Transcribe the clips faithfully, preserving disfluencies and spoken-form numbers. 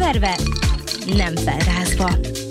Keverve, nem felrázva.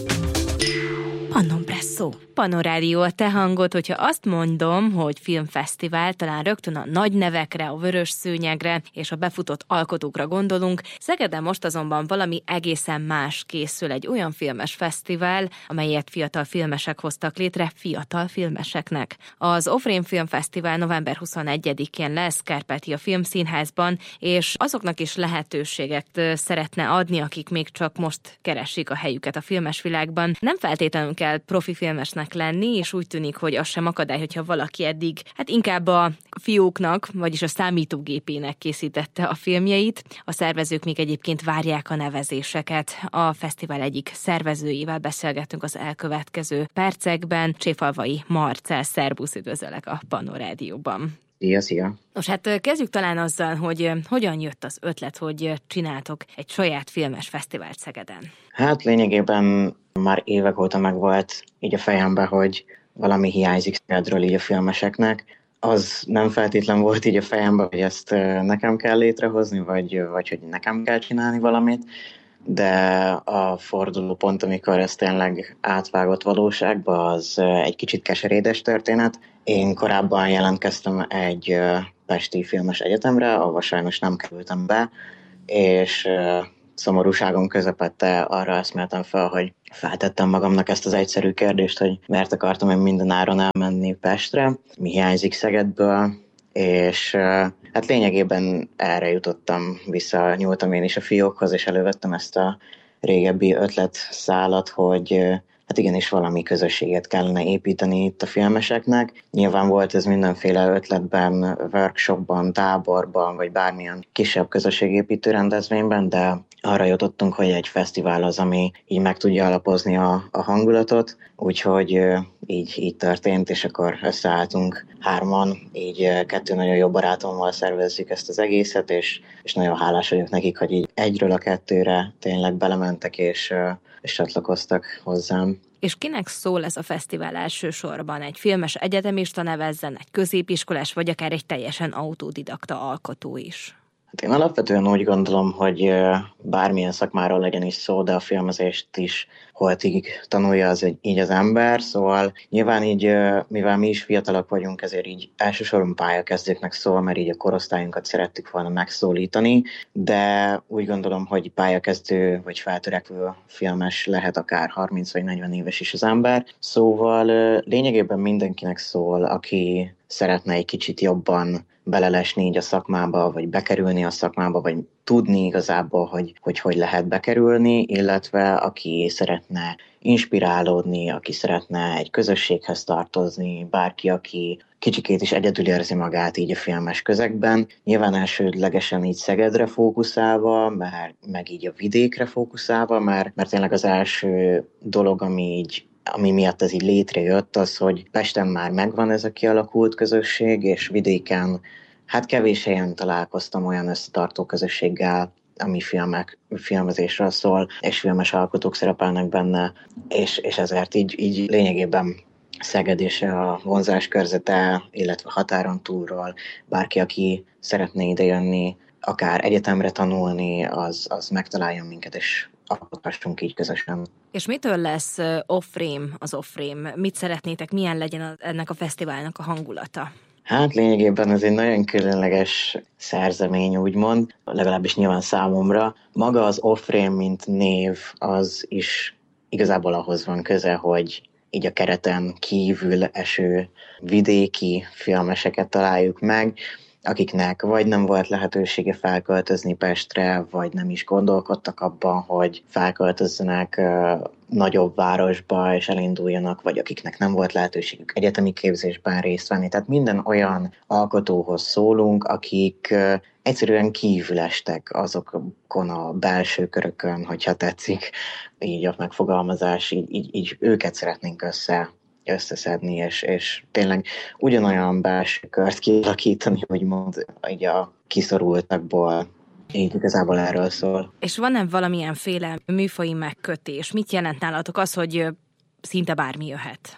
Pannon Presszó. Panorádió a te hangod, hogyha azt mondom, hogy filmfesztivál, talán rögtön a nagy nevekre, a vörös szőnyegre és a befutott alkotókra gondolunk. Szegeden most azonban valami egészen más készül, egy olyan filmes fesztivál, amelyet fiatal filmesek hoztak létre fiatal filmeseknek. Az Ofrém Filmfesztivál november huszonegyedikén lesz Kárpátia Filmszínházban, és azoknak is lehetőséget szeretne adni, akik még csak most keresik a helyüket a filmes világban. Nem feltétlenül kell profi filmesnek lenni, és úgy tűnik, hogy az sem akadály, hogyha valaki eddig, hát inkább a fióknak, vagyis a számítógépének készítette a filmjeit. A szervezők még egyébként várják a nevezéseket. A fesztivál egyik szervezőjével beszélgettünk az elkövetkező percekben. Cséfalvai Marcell, szervusz, üdvözöllek a Panorádióban. Szia, szia! Nos, hát kezdjük talán azzal, hogy hogyan jött az ötlet, hogy csináltok egy saját filmes fesztivált Szegeden. Hát lényegében már évek óta megvolt így a fejemben, hogy valami hiányzik Szegedről így a filmeseknek. Az nem feltétlen volt így a fejemben, hogy ezt nekem kell létrehozni, vagy, vagy hogy nekem kell csinálni valamit, de a fordulópont, amikor ez tényleg átvágott valóságba, az egy kicsit keserédes történet. Én korábban jelentkeztem egy pesti filmes egyetemre, ahova sajnos nem kerültem be, és szomorúságom közepette arra eszméltem fel, hogy feltettem magamnak ezt az egyszerű kérdést, hogy miért akartam én mindenáron elmenni Pestre, mi hiányzik Szegedből, és hát lényegében erre jutottam, visszanyúltam én is a fiókhoz, és elővettem ezt a régebbi ötletszálat, hogy hát igenis valami közösséget kellene építeni itt a filmeseknek. Nyilván volt ez mindenféle ötletben, workshopban, táborban, vagy bármilyen kisebb közösségépítő rendezvényben, de arra jutottunk, hogy egy fesztivál az, ami így meg tudja alapozni a, a hangulatot, úgyhogy így, így történt, és akkor összeálltunk hárman, így kettő nagyon jó barátommal szervezzük ezt az egészet, és, és nagyon hálás vagyok nekik, hogy így egyről a kettőre tényleg belementek, és, és csatlakoztak hozzám. És kinek szól ez a fesztivál elsősorban? Egy filmes egyetemista nevezzen, egy középiskolás, vagy akár egy teljesen autodidakta alkotó is? Hát én alapvetően úgy gondolom, hogy bármilyen szakmáról legyen is szó, de a filmezést is holtig tanulja az, így az ember, szóval nyilván így, mivel mi is fiatalak vagyunk, ezért így elsősorban pályakezdőknek szól, mert így a korosztályunkat szerettük volna megszólítani, de úgy gondolom, hogy pályakezdő vagy feltörekvő filmes lehet akár harminc vagy negyven éves is az ember, szóval lényegében mindenkinek szól, aki szeretne egy kicsit jobban belelesni így a szakmába, vagy bekerülni a szakmába, vagy tudni igazából, hogy, hogy hogy lehet bekerülni, illetve aki szeretne inspirálódni, aki szeretne egy közösséghez tartozni, bárki, aki kicsikét is egyedül érzi magát így a filmes közegben. Nyilván elsődlegesen így Szegedre fókuszálva, mert, meg így a vidékre fókuszálva, mert, mert tényleg az első dolog, ami így ami miatt ez így létrejött, az, hogy Pesten már megvan ez a kialakult közösség, és vidéken hát kevés helyen találkoztam olyan összetartó közösséggel, ami filmek, filmezésről szól, és filmes alkotók szerepelnek benne, és, és ezért így, így lényegében Szeged és a vonzás körzete, illetve határon túlról bárki, aki szeretne idejönni, akár egyetemre tanulni, az, az megtaláljon minket, és alkothassunk így közösen. És mitől lesz Ofrém az Ofrém? Mit szeretnétek, milyen legyen a, ennek a fesztiválnak a hangulata? Hát lényegében ez egy nagyon különleges szerzemény, úgymond, legalábbis nyilván számomra. Maga az Ofrém, mint név, az is igazából ahhoz van köze, hogy így a kereten kívül eső vidéki filmeseket találjuk meg, akiknek vagy nem volt lehetősége felköltözni Pestre, vagy nem is gondolkodtak abban, hogy felköltözzenek uh, nagyobb városba és elinduljanak, vagy akiknek nem volt lehetőségük egyetemi képzésben részt venni. Tehát minden olyan alkotóhoz szólunk, akik uh, egyszerűen kívül estek azokon a belső körökön, hogyha tetszik így a megfogalmazás, így, így, így őket szeretnénk össze összeszedni, és, és tényleg ugyanolyan belső kört kialakítani, úgymond így a kiszorultakból. Így igazából erről szól. És van-e valamilyen féle műfaji megkötés? Mit jelent nálatok az, hogy szinte bármi jöhet?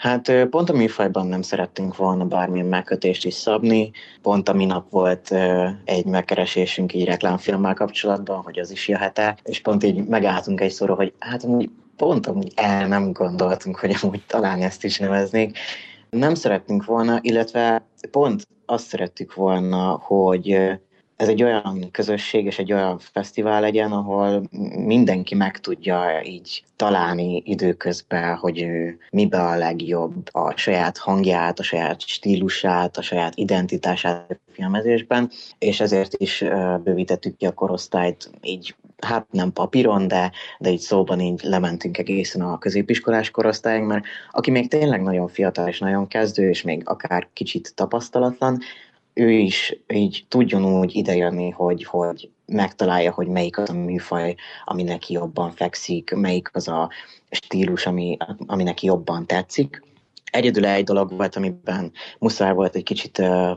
Hát pont a műfajban nem szerettünk volna bármilyen megkötést is szabni. Pont a minap volt egy megkeresésünk így reklámfilmmel kapcsolatban, hogy az is jöhet-e, és pont így megálltunk egy szóra, hogy hát amúgy pont amúgy el nem gondoltunk, hogy amúgy talán ezt is neveznék. Nem szerettünk volna, illetve pont azt szerettük volna, hogy ez egy olyan közösség és egy olyan fesztivál legyen, ahol mindenki meg tudja így találni időközben, hogy ő mibe a legjobb, a saját hangját, a saját stílusát, a saját identitását a filmezésben, és ezért is bővítettük ki a korosztályt így, hát nem papíron, de, de így szóban így lementünk egészen a középiskolás korosztályig, mert aki még tényleg nagyon fiatal és nagyon kezdő, és még akár kicsit tapasztalatlan, ő is így tudjon úgy idejönni, hogy, hogy megtalálja, hogy melyik az a műfaj, ami neki jobban fekszik, melyik az a stílus, ami, ami neki jobban tetszik. Egyedül egy dolog volt, amiben muszáj volt egy kicsit uh,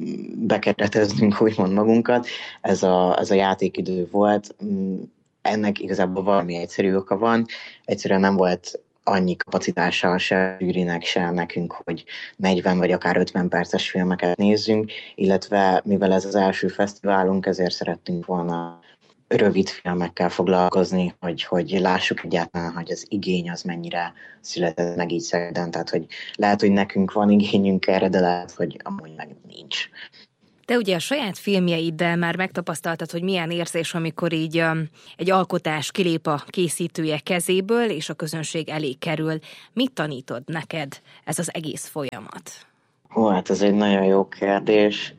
bekereteznünk úgymond magunkat, ez a, ez a játékidő volt. Ennek igazából valami egyszerű oka van, egyszerűen nem volt annyi kapacitással se zsűrinek, se nekünk, hogy negyven vagy akár ötven perces filmeket nézzünk, illetve mivel ez az első fesztiválunk, ezért szerettünk volna rövid filmekkel foglalkozni, hogy, hogy lássuk egyáltalán, hogy az igény az mennyire született meg így Szegeden, tehát hogy lehet, hogy nekünk van igényünk erre, de lehet, hogy amúgy meg nincs. Te ugye a saját filmjeiddel már megtapasztaltad, hogy milyen érzés, amikor így um, egy alkotás kilép a készítője kezéből, és a közönség elé kerül. Mit tanítod neked ez az egész folyamat? Hú, hát ez egy nagyon jó kérdés.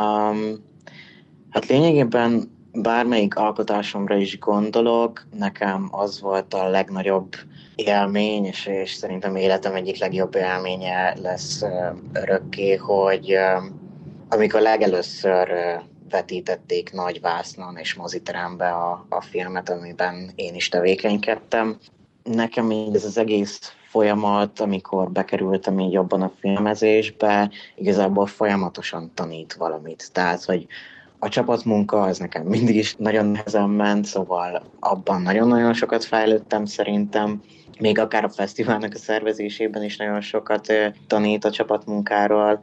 Um, hát lényegében bármelyik alkotásomra is gondolok, nekem az volt a legnagyobb élmény, és, és szerintem életem egyik legjobb élménye lesz uh, örökké, hogy uh, amikor legelőször vetítették nagy vásznon és moziterembe a, a filmet, amiben én is tevékenykedtem. Nekem így ez az egész folyamat, amikor bekerültem így jobban a filmezésbe, igazából folyamatosan tanít valamit. Tehát, hogy a csapatmunka az nekem mindig is nagyon nehezen ment, szóval abban nagyon-nagyon sokat fejlődtem szerintem. Még akár a fesztiválnak a szervezésében is nagyon sokat tanít a csapatmunkáról,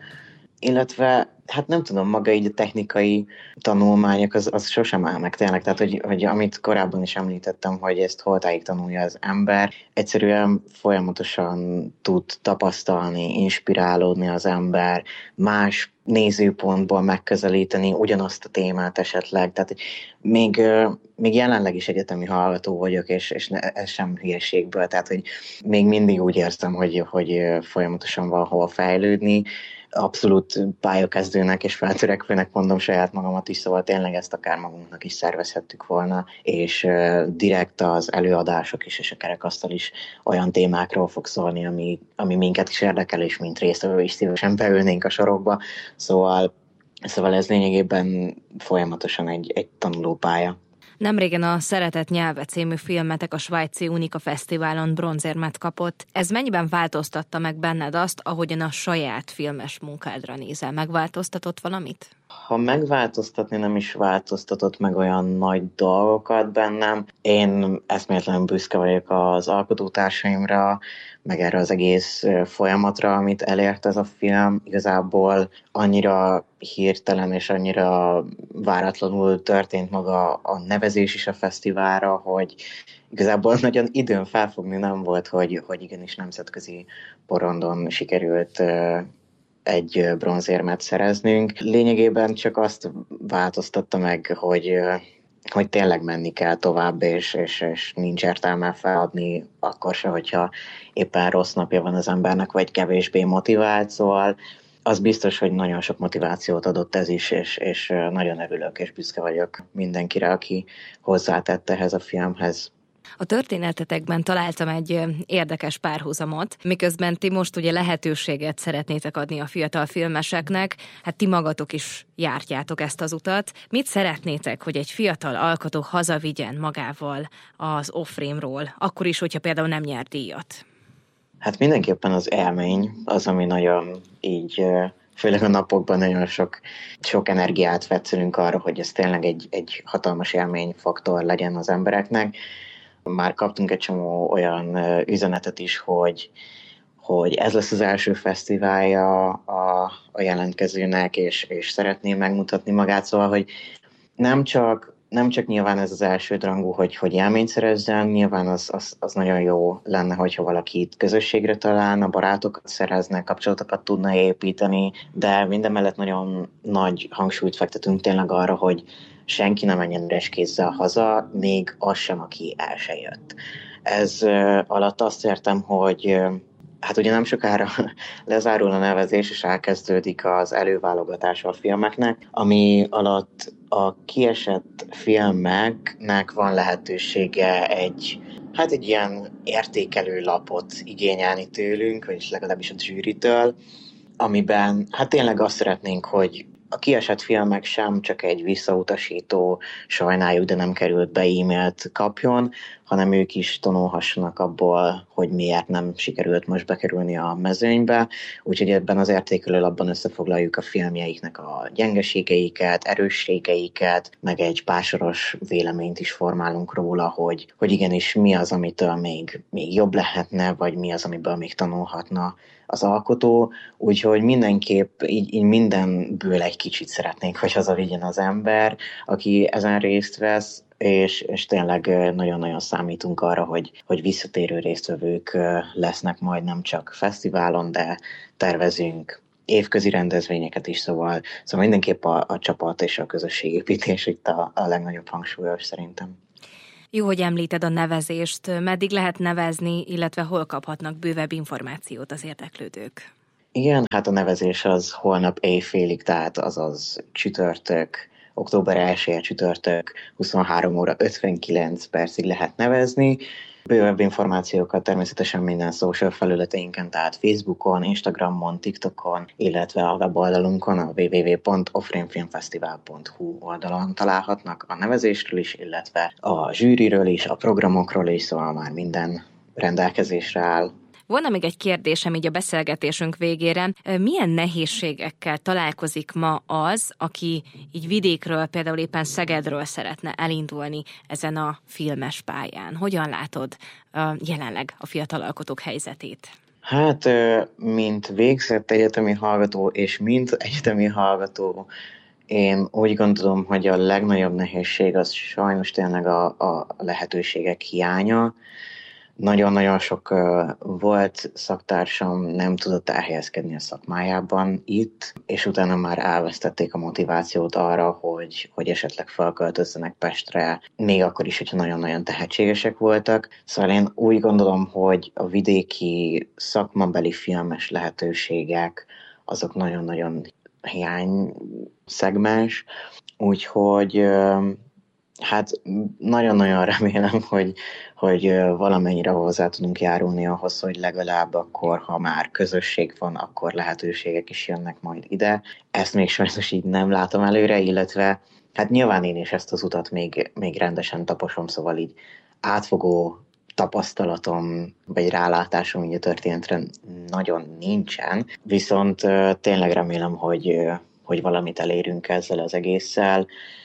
illetve hát nem tudom, maga így a technikai tanulmányok, az, az sosem áll meg tényleg. Tehát, hogy, hogy amit korábban is említettem, hogy ezt holtáig tanulja az ember, egyszerűen folyamatosan tud tapasztalni, inspirálódni az ember, más nézőpontból megközelíteni ugyanazt a témát esetleg. Tehát még, még jelenleg is egyetemi hallgató vagyok, és, és ne, ez sem hülyeségből. Tehát, hogy még mindig úgy érzem, hogy, hogy folyamatosan van hol fejlődni. Abszolút pályakezdőnek és feltörekvőnek mondom saját magamat is, szóval tényleg ezt akár magunknak is szervezhettük volna, és uh, direkt az előadások is és a kerekasztal is olyan témákról fog szólni, ami, ami minket is érdekel, és mint résztvevő is szívesen beülnénk a sorokba, szóval, szóval ez lényegében folyamatosan egy, egy tanulópálya. Nemrégen a Szeretet nyelve című filmetek a svájci Unika Fesztiválon bronzérmet kapott. Ez mennyiben változtatta meg benned azt, ahogyan a saját filmes munkádra nézel? Megváltoztatott valamit? Ha megváltoztatni nem is változtatott meg olyan nagy dolgokat bennem, én eszméletlenül büszke vagyok az alkotótársaimra, meg erre az egész folyamatra, amit elért ez a film. Igazából annyira hirtelen és annyira váratlanul történt maga a nevezés is a fesztiválra, hogy igazából nagyon időn felfogni nem volt, hogy, hogy igenis nemzetközi porondon sikerült egy bronzérmet szereznünk. Lényegében csak azt változtatta meg, hogy, hogy tényleg menni kell tovább, és, és, és nincs értelme feladni akkor se, hogyha éppen rossz napja van az embernek, vagy kevésbé motivált, szóval az biztos, hogy nagyon sok motivációt adott ez is, és, és nagyon örülök, és büszke vagyok mindenkire, aki hozzátett ehhez a filmhez. A történetetekben találtam egy érdekes párhuzamot, miközben ti most ugye lehetőséget szeretnétek adni a fiatal filmeseknek, hát ti magatok is jártjátok ezt az utat. Mit szeretnétek, hogy egy fiatal alkotó hazavigyen magával az Off-Frame-ról, akkor is, hogyha például nem nyer díjat? Hát mindenképpen az élmény az, ami nagyon így, főleg a napokban nagyon sok, sok energiát vetszelünk arra, hogy ez tényleg egy, egy hatalmas élményfaktor legyen az embereknek. Már kaptunk egy csomó olyan üzenetet is, hogy, hogy ez lesz az első fesztiválja a, a jelentkezőnek, és, és szeretné megmutatni magát, szóval, hogy nem csak, nem csak nyilván ez az elsődrangú, hogy, hogy élményt szerezzen, nyilván az, az, az nagyon jó lenne, hogyha valaki itt közösségre találna, barátokat szerezne, kapcsolatokat tudna építeni, de mindemellett nagyon nagy hangsúlyt fektetünk tényleg arra, hogy senki nem menjen üres kézzel haza, még az sem, aki el se jött. Ez uh, alatt azt értem, hogy uh, hát ugye nem sokára lezárul a nevezés, és elkezdődik az előválogatása a filmeknek, ami alatt a kiesett filmeknek van lehetősége egy, hát egy ilyen értékelő lapot igényelni tőlünk, vagy legalábbis a zsűritől, amiben hát tényleg azt szeretnénk, hogy a kiesett filmek sem csak egy visszautasító, sajnáljuk, de nem került be e-mailt kapjon, hanem ők is tanulhassanak abból, hogy miért nem sikerült most bekerülni a mezőnybe. Úgyhogy ebben az értékelőlapban összefoglaljuk a filmjeiknek a gyengeségeiket, erősségeiket, meg egy pásoros véleményt is formálunk róla, hogy, hogy igenis mi az, amitől még, még jobb lehetne, vagy mi az, amiből még tanulhatna az alkotó, úgyhogy mindenképp így, így mindenből egy kicsit szeretnénk, hogy hazavigyen az ember, aki ezen részt vesz, és, és tényleg nagyon-nagyon számítunk arra, hogy, hogy visszatérő résztvevők lesznek majd nem csak fesztiválon, de tervezünk évközi rendezvényeket is, szóval, szóval mindenképp a, a csapat és a közösségépítés itt a, a legnagyobb hangsúlyos szerintem. Jó, hogy említed a nevezést. Meddig lehet nevezni, illetve hol kaphatnak bővebb információt az érdeklődők? Igen, hát a nevezés az holnap éjfélig, tehát azaz csütörtök, október elsején csütörtök, huszonhárom óra ötvenkilenc percig lehet nevezni. Bővebb információkat természetesen minden social felületeinken, tehát Facebookon, Instagramon, TikTokon, illetve a weboldalunkon, a double-u double-u double-u pont ofrémfilmfesztivál pont hu oldalon találhatnak a nevezésről is, illetve a zsűriről is, a programokról is, szóval már minden rendelkezésre áll. Volna még egy kérdésem így a beszélgetésünk végére. Milyen nehézségekkel találkozik ma az, aki így vidékről, például éppen Szegedről szeretne elindulni ezen a filmes pályán? Hogyan látod jelenleg a fiatal alkotók helyzetét? Hát, mint végzett egyetemi hallgató, és mint egyetemi hallgató, én úgy gondolom, hogy a legnagyobb nehézség az sajnos tényleg a, a lehetőségek hiánya. Nagyon-nagyon sok uh, volt szaktársam, nem tudott elhelyezkedni a szakmájában itt, és utána már elvesztették a motivációt arra, hogy, hogy esetleg felköltözzenek Pestre, még akkor is, hogyha nagyon-nagyon tehetségesek voltak. Szóval én úgy gondolom, hogy a vidéki szakmabeli filmes lehetőségek azok nagyon-nagyon hiány szegmens, úgyhogy uh, hát nagyon-nagyon remélem, hogy, hogy valamennyire hozzá tudunk járulni ahhoz, hogy legalább akkor, ha már közösség van, akkor lehetőségek is jönnek majd ide. Ezt még sajnos így nem látom előre, illetve hát nyilván én is ezt az utat még, még rendesen taposom, szóval így átfogó tapasztalatom, vagy rálátásom így a történetre nagyon nincsen, viszont tényleg remélem, hogy, hogy valamit elérünk ezzel az egésszel.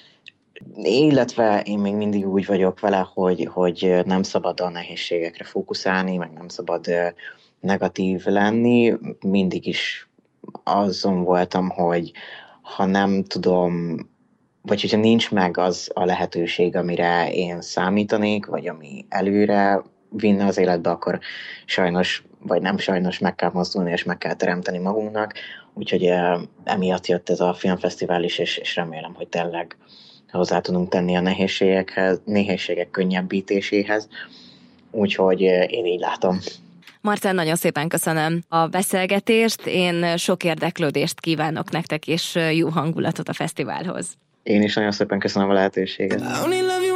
Illetve én még mindig úgy vagyok vele, hogy, hogy nem szabad a nehézségekre fókuszálni, meg nem szabad negatív lenni. Mindig is azon voltam, hogy ha nem tudom, vagy hogyha nincs meg az a lehetőség, amire én számítanék, vagy ami előre vinne az életbe, akkor sajnos, vagy nem sajnos meg kell mozdulni, és meg kell teremteni magunknak. Úgyhogy emiatt jött ez a filmfesztivál is, és, és remélem, hogy tényleg hozzá tudunk tenni a nehézségekhez, nehézségek könnyebbítéséhez, úgyhogy én így látom. Marcell, nagyon szépen köszönöm a beszélgetést, én sok érdeklődést kívánok nektek, és jó hangulatot a fesztiválhoz. Én is nagyon szépen köszönöm a lehetőséget.